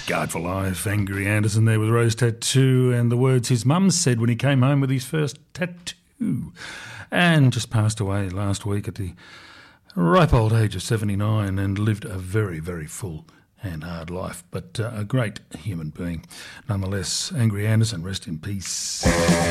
Scarred for Life, Angry Anderson there with Rose Tattoo, and the words his mum said when he came home with his first tattoo, and just passed away last week at the ripe old age of 79, and lived a very, very full and hard life, but a great human being. Nonetheless, Angry Anderson, rest in peace.